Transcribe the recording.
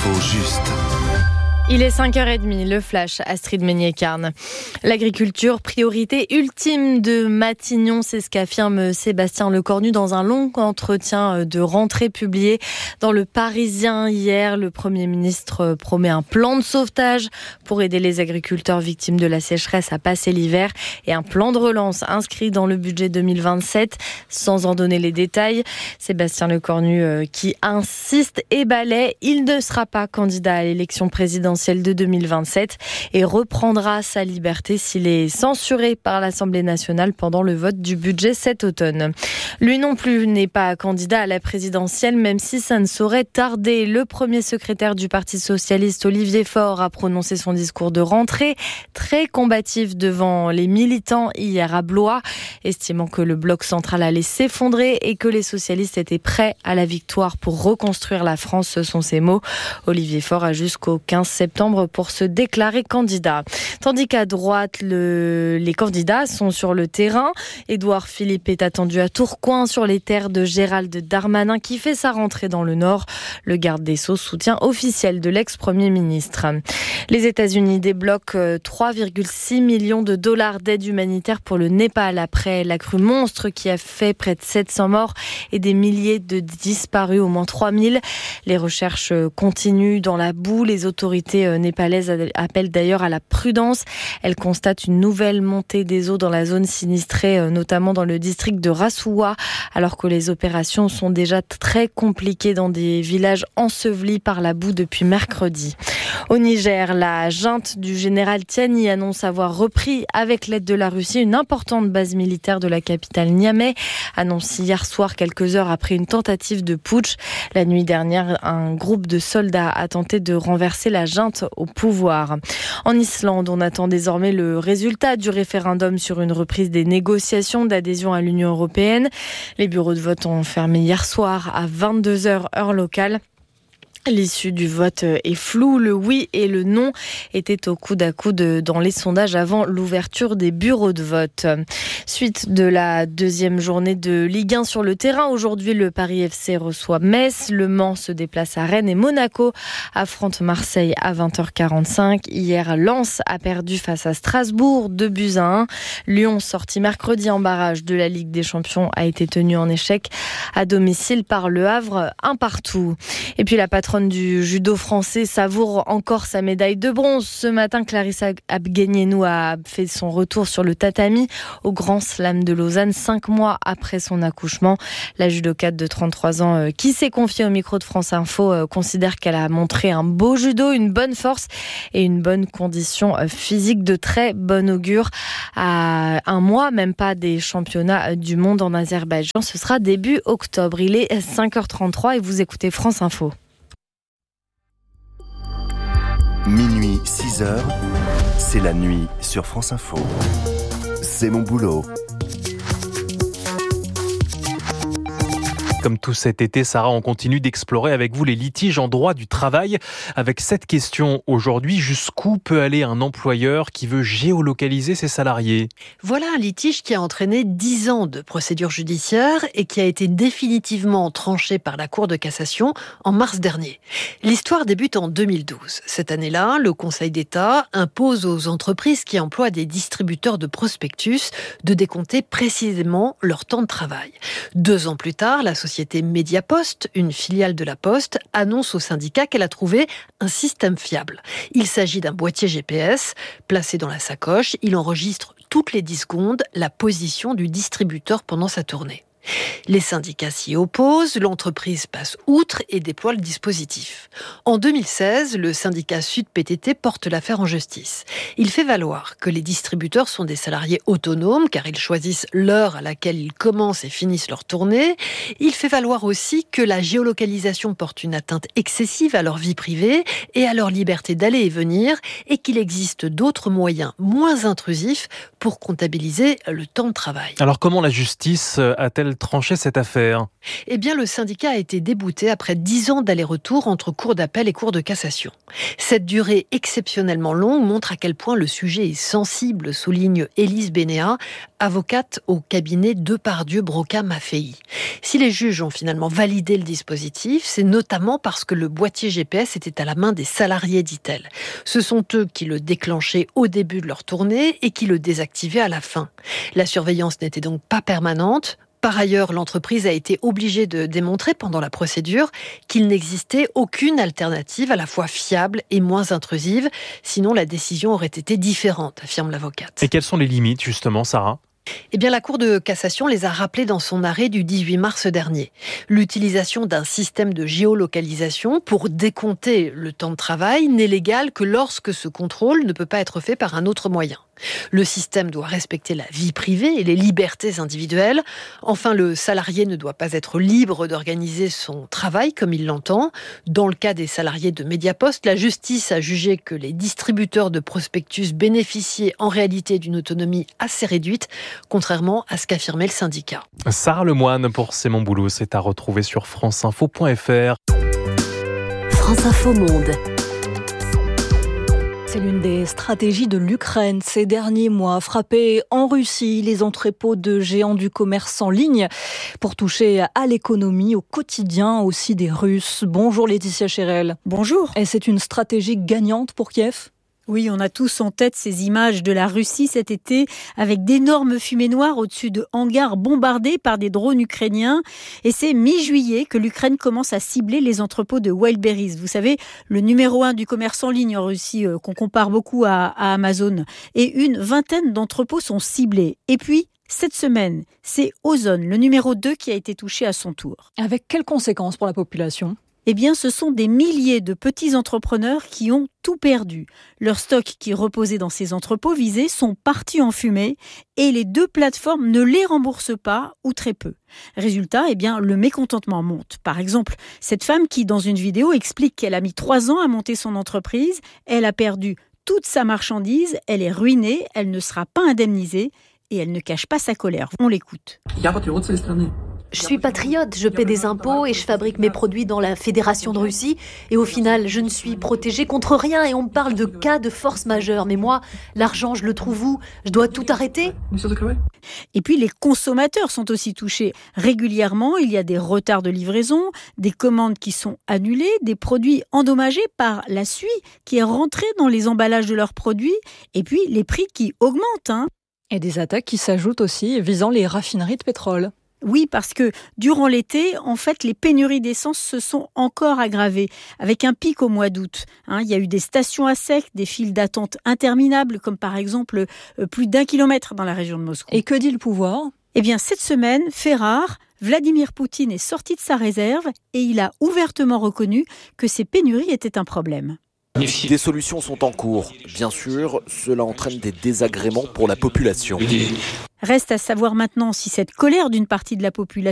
L'info juste. Il est 5h30, le flash, Astrid Meignet-Carne. L'agriculture, priorité ultime de Matignon, c'est ce qu'affirme Sébastien Lecornu dans un long entretien de rentrée publié dans Le Parisien hier. Le Premier ministre promet un plan de sauvetage pour aider les agriculteurs victimes de la sécheresse à passer l'hiver et un plan de relance inscrit dans le budget 2027 sans en donner les détails. Sébastien Lecornu qui insiste et balaie, il ne sera pas candidat à l'élection présidentielle de 2027 et reprendra sa liberté s'il est censuré par l'Assemblée nationale pendant le vote du budget cet automne. Lui non plus n'est pas candidat à la présidentielle, même si ça ne saurait tarder. Le premier secrétaire du Parti socialiste, Olivier Faure, a prononcé son discours de rentrée, très combatif devant les militants hier à Blois, estimant que le bloc central allait s'effondrer et que les socialistes étaient prêts à la victoire pour reconstruire la France, ce sont ses mots. Olivier Faure a jusqu'au 15 septembre pour se déclarer candidat. Tandis qu'à droite, les candidats sont sur le terrain. Édouard Philippe est attendu à Tourcoing sur les terres de Gérald Darmanin qui fait sa rentrée dans le Nord. Le garde des Sceaux, soutien officiel de l'ex-premier ministre. Les États-Unis débloquent 3,6 millions de dollars d'aide humanitaire pour le Népal après la crue monstre qui a fait près de 700 morts et des milliers de disparus, au moins 3000. Les recherches continuent dans la boue. Les autorités népalaises appellent d'ailleurs à la prudence. Elles constatent une nouvelle montée des eaux dans la zone sinistrée, notamment dans le district de Rasuwa, alors que les opérations sont déjà très compliquées dans des villages ensevelis par la boue depuis mercredi. Au Niger, la junte du général Tiani annonce avoir repris, avec l'aide de la Russie, une importante base militaire de la capitale Niamey, annoncé hier soir, quelques heures après une tentative de putsch. La nuit dernière, un groupe de soldats a tenté de renverser la junte au pouvoir. En Islande, on attend désormais le résultat du référendum sur une reprise des négociations d'adhésion à l'Union européenne. Les bureaux de vote ont fermé hier soir à 22h heure locale. L'issue du vote est floue. Le oui et le non étaient au coude à coude dans les sondages avant l'ouverture des bureaux de vote. Suite de la deuxième journée de Ligue 1 sur le terrain. Aujourd'hui, le Paris FC reçoit Metz. Le Mans se déplace à Rennes et Monaco affronte Marseille à 20h45. Hier, Lens a perdu face à Strasbourg 2-1. Lyon, sorti mercredi en barrage de la Ligue des Champions, a été tenu en échec à domicile par Le Havre, 1-1. Et puis la patronne du judo français savoure encore sa médaille de bronze. Ce matin, Clarissa Abguenienou a fait son retour sur le tatami au Grand Slam de Lausanne, 5 mois après son accouchement. La judokate de 33 ans qui s'est confiée au micro de France Info considère qu'elle a montré un beau judo, une bonne force et une bonne condition physique de très bon augure. À un mois, même pas, des championnats du monde en Azerbaïdjan. Ce sera début octobre. Il est 5h33 et vous écoutez France Info. Minuit, 6h, c'est la nuit sur France Info. C'est mon boulot. Comme tout cet été, Sarah, on continue d'explorer avec vous les litiges en droit du travail. Avec cette question aujourd'hui, jusqu'où peut aller un employeur qui veut géolocaliser ses salariés ? Voilà un litige qui a entraîné 10 ans de procédure judiciaire et qui a été définitivement tranché par la Cour de cassation en mars dernier. L'histoire débute en 2012. Cette année-là, le Conseil d'État impose aux entreprises qui emploient des distributeurs de prospectus de décompter précisément leur temps de travail. 2 ans plus tard, la société Mediapost, une filiale de la Poste, annonce au syndicat qu'elle a trouvé un système fiable. Il s'agit d'un boîtier GPS placé dans la sacoche. Il enregistre toutes les 10 secondes la position du distributeur pendant sa tournée. Les syndicats s'y opposent, l'entreprise passe outre et déploie le dispositif. En 2016, le syndicat Sud-PTT porte l'affaire en justice. Il fait valoir que les distributeurs sont des salariés autonomes car ils choisissent l'heure à laquelle ils commencent et finissent leur tournée. Il fait valoir aussi que la géolocalisation porte une atteinte excessive à leur vie privée et à leur liberté d'aller et venir et qu'il existe d'autres moyens moins intrusifs pour comptabiliser le temps de travail. Alors comment la justice a-t-elle va-t-elle trancher cette affaire ? Eh bien, le syndicat a été débouté après 10 ans d'aller-retour entre cour d'appel et cour de cassation. Cette durée exceptionnellement longue montre à quel point le sujet est sensible, souligne Élise Bénéat, avocate au cabinet Depardieu-Broca-Maffei. Si les juges ont finalement validé le dispositif, c'est notamment parce que le boîtier GPS était à la main des salariés, dit-elle. Ce sont eux qui le déclenchaient au début de leur tournée et qui le désactivaient à la fin. La surveillance n'était donc pas permanente. Par ailleurs, l'entreprise a été obligée de démontrer pendant la procédure qu'il n'existait aucune alternative à la fois fiable et moins intrusive. Sinon, la décision aurait été différente, affirme l'avocate. Et quelles sont les limites, justement, Sarah ? Eh bien, la Cour de cassation les a rappelées dans son arrêt du 18 mars dernier. L'utilisation d'un système de géolocalisation pour décompter le temps de travail n'est légale que lorsque ce contrôle ne peut pas être fait par un autre moyen. Le système doit respecter la vie privée et les libertés individuelles. Enfin, le salarié ne doit pas être libre d'organiser son travail comme il l'entend. Dans le cas des salariés de Mediapost, la justice a jugé que les distributeurs de prospectus bénéficiaient en réalité d'une autonomie assez réduite, contrairement à ce qu'affirmait le syndicat. Sarah Lemoine pour C'est mon boulot, c'est à retrouver sur franceinfo.fr. France Info Monde. C'est l'une des stratégies de l'Ukraine ces derniers mois, frapper en Russie les entrepôts de géants du commerce en ligne pour toucher à l'économie, au quotidien aussi des Russes. Bonjour Laetitia Chérel. Bonjour. Et c'est une stratégie gagnante pour Kiev ? Oui, on a tous en tête ces images de la Russie cet été avec d'énormes fumées noires au-dessus de hangars bombardés par des drones ukrainiens. Et c'est mi-juillet que l'Ukraine commence à cibler les entrepôts de Wildberries. Vous savez, le numéro 1 du commerce en ligne en Russie qu'on compare beaucoup à Amazon. Et une vingtaine d'entrepôts sont ciblés. Et puis, cette semaine, c'est Ozon, le numéro 2, qui a été touché à son tour. Avec quelles conséquences pour la population ? Eh bien, ce sont des milliers de petits entrepreneurs qui ont tout perdu. Leurs stocks qui reposaient dans ces entrepôts visés sont partis en fumée et les deux plateformes ne les remboursent pas ou très peu. Résultat, eh bien, le mécontentement monte. Par exemple, cette femme qui, dans une vidéo, explique qu'elle a mis 3 ans à monter son entreprise, elle a perdu toute sa marchandise, elle est ruinée, elle ne sera pas indemnisée et elle ne cache pas sa colère. On l'écoute. Je suis patriote, je paie des impôts et je fabrique mes produits dans la Fédération de Russie. Et au final, je ne suis protégée contre rien et on me parle de cas de force majeure. Mais moi, l'argent, je le trouve où ? Je dois tout arrêter ? Et puis les consommateurs sont aussi touchés. Régulièrement, il y a des retards de livraison, des commandes qui sont annulées, des produits endommagés par la suie qui est rentrée dans les emballages de leurs produits et puis les prix qui augmentent. Et des attaques qui s'ajoutent aussi visant les raffineries de pétrole. Oui, parce que durant l'été, en fait, les pénuries d'essence se sont encore aggravées, avec un pic au mois d'août. Il y a eu des stations à sec, des files d'attente interminables, comme par exemple plus d'1 kilomètre dans la région de Moscou. Et que dit le pouvoir ? Eh bien, cette semaine, fait rare, Vladimir Poutine est sorti de sa réserve et il a ouvertement reconnu que ces pénuries étaient un problème. Des solutions sont en cours. Bien sûr, cela entraîne des désagréments pour la population. Reste à savoir maintenant si cette colère d'une partie de la population